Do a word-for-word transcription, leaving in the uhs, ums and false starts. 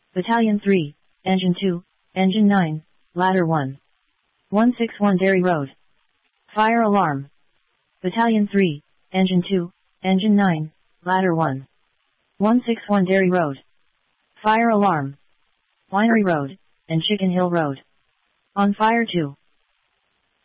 Battalion three, Engine two, Engine nine, Ladder one. one sixty-one Derry Road. Fire alarm. Battalion three, Engine two, Engine nine, Ladder one. one sixty-one Derry Road. Fire alarm. Winery Road, and Chicken Hill Road. On fire two.